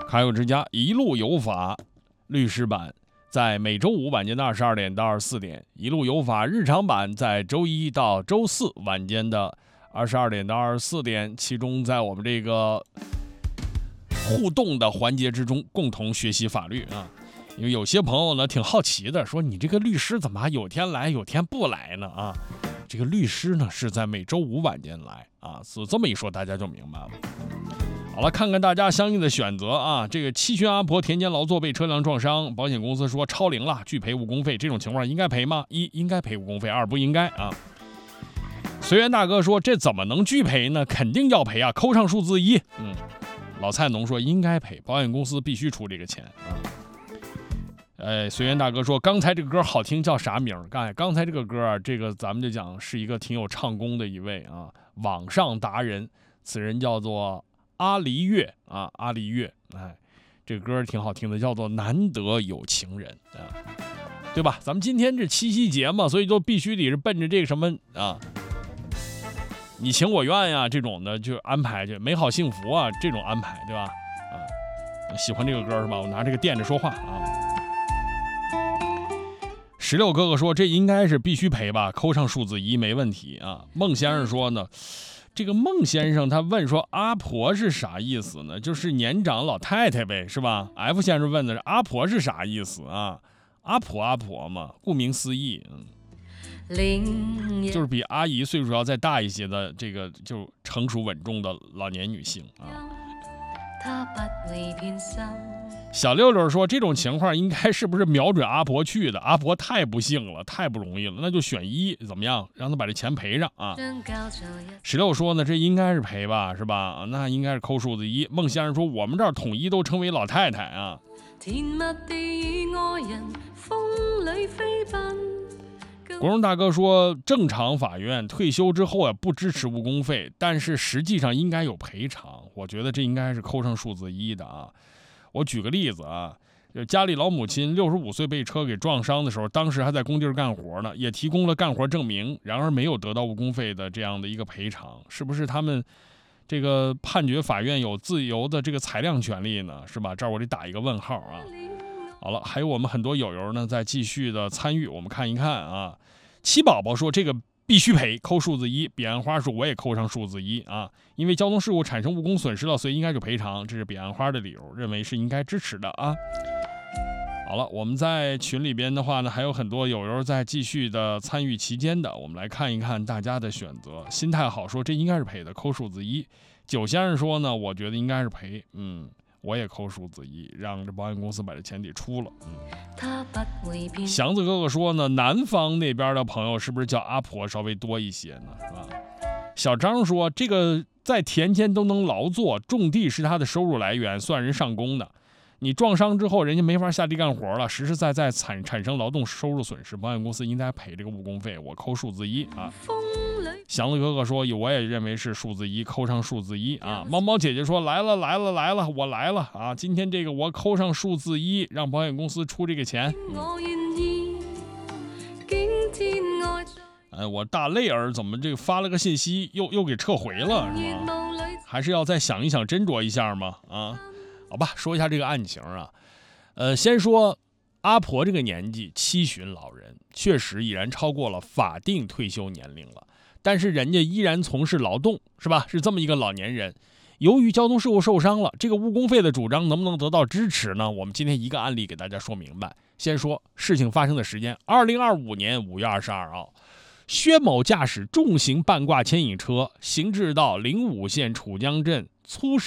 卡友之家一路有法律师版在每周五晚间的22点到24点，一路有法日常版在周一到周四晚间的22点到24点，其中在我们这个互动的环节之中共同学习法律啊。因为有些朋友呢挺好奇的，说你这个律师怎么有天来有天不来呢啊？这个律师呢是在每周五晚间来啊，所以这么一说大家就明白了。好了，看看大家相应的选择啊。这个七旬阿婆田间劳作被车辆撞伤，保险公司说超龄了，拒赔误工费，这种情况应该赔吗？一，应该赔误工费；二，不应该啊。随缘大哥说这怎么能拒赔呢？肯定要赔啊，扣上数字一。老菜农说应该赔，保险公司必须出这个钱啊。随缘大哥说刚才这个歌好听，叫啥名？刚才这个歌啊，这个咱们就讲是一个挺有唱功的一位啊，网上达人，此人叫做阿黎月啊，阿黎月，这个歌挺好听的，叫做难得有情人啊，对吧？咱们今天这七夕节嘛，所以就必须得是奔着这个什么啊，你情我愿呀，这种的就安排，就美好幸福啊，这种安排，对吧？喜欢这个歌是吧？我拿这个垫着说话啊。16哥哥说这应该是必须赔吧，扣上数字一没问题啊。孟先生说呢，这个孟先生他问说阿婆是啥意思呢？就是年长老太太呗，是吧 ？F 先生问的是阿婆是啥意思啊？阿婆嘛，顾名思义，就是比阿姨岁数要再大一些的这个就成熟稳重的老年女性啊。小六六说这种情况应该是不是瞄准阿婆去的？阿婆太不幸了，太不容易了，那就选一，怎么样？让他把这钱赔上啊。16说呢，这应该是赔吧，是吧？那应该是扣数字一。孟先生说我们这儿统一都称为老太太啊。国荣大哥说正常法院退休之后不支持误工费，但是实际上应该有赔偿，我觉得这应该是扣上数字一的啊。我举个例子啊，家里老母亲65岁被车给撞伤的时候，当时还在工地干活呢，也提供了干活证明，然而没有得到误工费的这样的一个赔偿，是不是他们这个判决法院有自由的这个裁量权利呢？是吧？这儿我得打一个问号啊。好了，还有我们很多友友呢在继续的参与，我们看一看啊。七宝宝说这个必须赔，扣数字一。彼岸花说我也扣上数字一啊，因为交通事故产生误工损失了，所以应该就赔偿，这是彼岸花的理由，认为是应该支持的啊。好了，我们在群里边的话呢，还有很多友友在继续的参与期间的，我们来看一看大家的选择。心态好说这应该是赔的，扣数字一。九先生说呢，我觉得应该是赔，我也扣数字一，让这保险公司把这钱给出了。祥子哥哥说呢，南方那边的朋友是不是叫阿婆稍微多一些呢？是吧？小张说，这个在田间都能劳作，种地是他的收入来源，算人上工的。你撞伤之后，人家没法下地干活了，实实在在产生劳动收入损失，保险公司应该赔这个误工费，我扣数字一啊。祥子哥哥说，我也认为是数字一，扣上数字一啊。猫猫姐姐说，来了，我来了啊！今天这个我扣上数字一，让保险公司出这个钱。我大泪儿怎么这个发了个信息又给撤回了是吗？还是要再想一想斟酌一下吗？啊，好吧，说一下这个案情啊。先说阿婆这个年纪七旬老人，确实已然超过了法定退休年龄了，但是人家依然从事劳动，是吧？是这么一个老年人，由于交通事故受伤了，这个误工费的主张能不能得到支持呢？我们今天一个案例给大家说明白。先说事情发生的时间，2025年5月22号，薛某驾驶重型半挂牵引车行至到灵武县楚江镇粗